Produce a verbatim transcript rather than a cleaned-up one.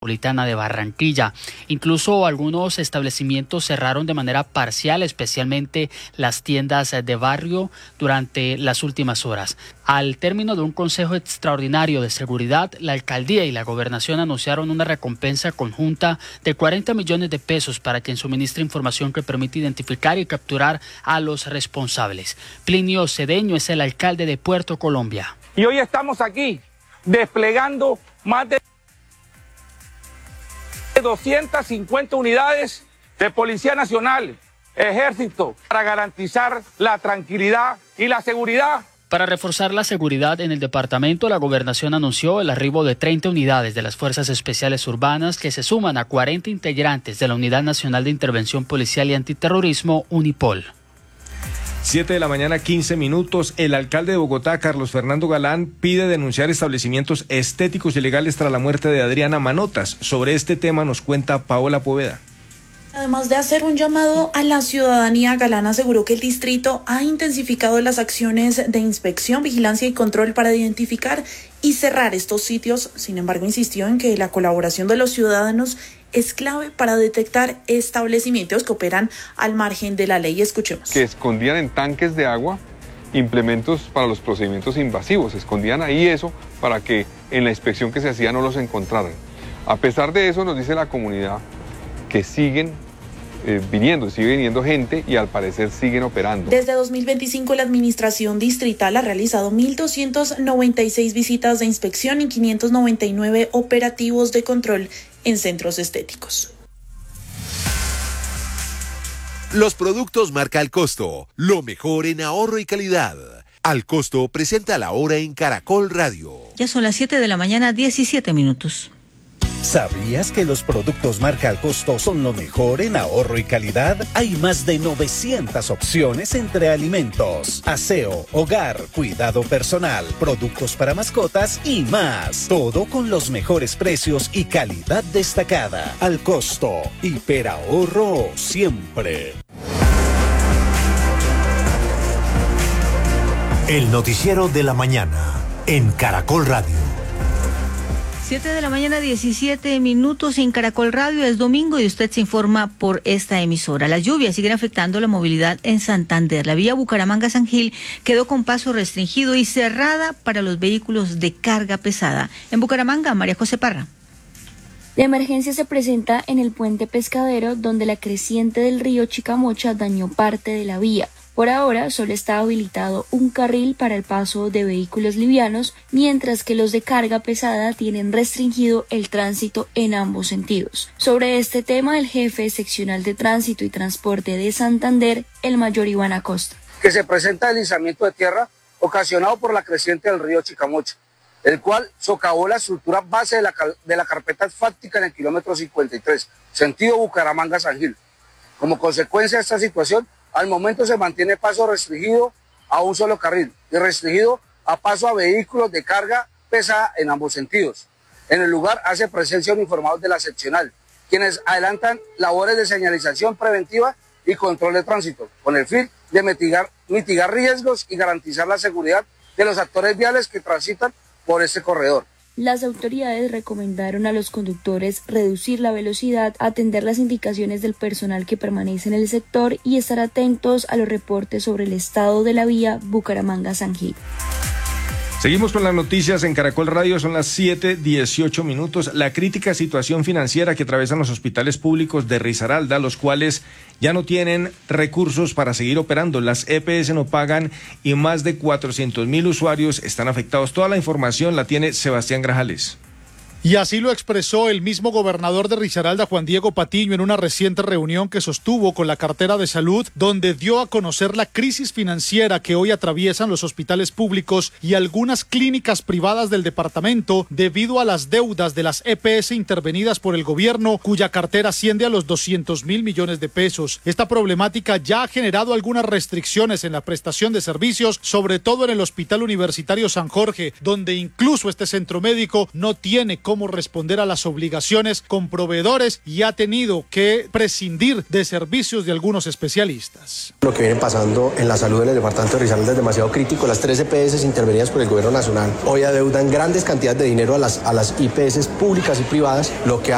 metropolitana de Barranquilla. Incluso algunos establecimientos cerraron de manera parcial, especialmente las tiendas de barrio, durante las últimas horas. Al término de un consejo extraordinario de seguridad, la alcaldía y la gobernación anunciaron una recompensa conjunta de cuarenta millones de pesos para quien suministre información que permite identificar y capturar a los responsables. Plinio Cedeño es el alcalde de Puerto Colombia. Y hoy estamos aquí desplegando más de doscientas cincuenta unidades de Policía Nacional, Ejército, para garantizar la tranquilidad y la seguridad. Para reforzar la seguridad en el departamento, la gobernación anunció el arribo de treinta unidades de las Fuerzas Especiales Urbanas que se suman a cuarenta integrantes de la Unidad Nacional de Intervención Policial y Antiterrorismo, UNIPOL. siete de la mañana, quince minutos. El alcalde de Bogotá, Carlos Fernando Galán, pide denunciar establecimientos estéticos ilegales tras la muerte de Adriana Manotas. Sobre este tema nos cuenta Paola Poveda. Además de hacer un llamado a la ciudadanía, Galán aseguró que el distrito ha intensificado las acciones de inspección, vigilancia y control para identificar y cerrar estos sitios. Sin embargo, insistió en que la colaboración de los ciudadanos es clave para detectar establecimientos que operan al margen de la ley. Escuchemos. Que escondían en tanques de agua implementos para los procedimientos invasivos, escondían ahí eso para que en la inspección que se hacía no los encontraran. A pesar de eso, nos dice la comunidad que siguen eh, viniendo, sigue viniendo gente y al parecer siguen operando. Desde dos mil veinticinco, la administración distrital ha realizado mil doscientas noventa y seis visitas de inspección y quinientos noventa y nueve operativos de control en centros estéticos. Los productos marca Al Costo, lo mejor en ahorro y calidad. Al Costo presenta la hora en Caracol Radio. Ya son las siete de la mañana, diecisiete minutos. ¿Sabías que los productos marca Al Costo son lo mejor en ahorro y calidad? Hay más de novecientas opciones entre alimentos, aseo, hogar, cuidado personal, productos para mascotas y más. Todo con los mejores precios y calidad destacada. Al Costo, hiperahorro siempre. El noticiero de la mañana en Caracol Radio. siete de la mañana, diecisiete minutos en Caracol Radio. Es domingo y usted se informa por esta emisora. Las lluvias siguen afectando la movilidad en Santander. La vía Bucaramanga-San Gil quedó con paso restringido y cerrada para los vehículos de carga pesada. En Bucaramanga, María José Parra. La emergencia se presenta en el puente Pescadero, donde la creciente del río Chicamocha dañó parte de la vía. Por ahora solo está habilitado un carril para el paso de vehículos livianos, mientras que los de carga pesada tienen restringido el tránsito en ambos sentidos. Sobre este tema, el jefe seccional de Tránsito y Transporte de Santander, el mayor Iván Acosta. Que se presenta deslizamiento de tierra ocasionado por la creciente del río Chicamocha, el cual socavó la estructura base de la, de la carpeta asfáltica en el kilómetro cincuenta y tres, sentido Bucaramanga-San Gil. Como consecuencia de esta situación, al momento se mantiene paso restringido a un solo carril y restringido a paso a vehículos de carga pesada en ambos sentidos. En el lugar hace presencia uniformados de la seccional, quienes adelantan labores de señalización preventiva y control de tránsito, con el fin de mitigar, mitigar riesgos y garantizar la seguridad de los actores viales que transitan por este corredor. Las autoridades recomendaron a los conductores reducir la velocidad, atender las indicaciones del personal que permanece en el sector y estar atentos a los reportes sobre el estado de la vía Bucaramanga-San Gil. Seguimos con las noticias en Caracol Radio, son las siete dieciocho minutos. La crítica situación financiera que atraviesan los hospitales públicos de Risaralda, los cuales ya no tienen recursos para seguir operando. Las E P S no pagan y más de cuatrocientos mil usuarios están afectados. Toda la información la tiene Sebastián Grajales. Y así lo expresó el mismo gobernador de Risaralda, Juan Diego Patiño, en una reciente reunión que sostuvo con la cartera de salud, donde dio a conocer la crisis financiera que hoy atraviesan los hospitales públicos y algunas clínicas privadas del departamento debido a las deudas de las E P S intervenidas por el gobierno, cuya cartera asciende a los doscientos mil millones de pesos. Esta problemática ya ha generado algunas restricciones en la prestación de servicios, sobre todo en el Hospital Universitario San Jorge, donde incluso este centro médico no tiene cómo responder a las obligaciones con proveedores y ha tenido que prescindir de servicios de algunos especialistas. Lo que viene pasando en la salud del departamento de Risaralda es demasiado crítico. Las tres E P S intervenidas por el gobierno nacional hoy adeudan grandes cantidades de dinero a las, a las I P S públicas y privadas, lo que